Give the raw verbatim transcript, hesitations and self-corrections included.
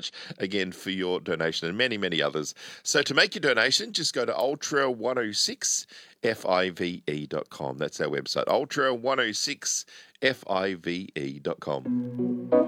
much again for your donation and many, many others. So to make your donation, just go to ultra one oh six five e dot com. That's our website, ultra one oh six five e dot com.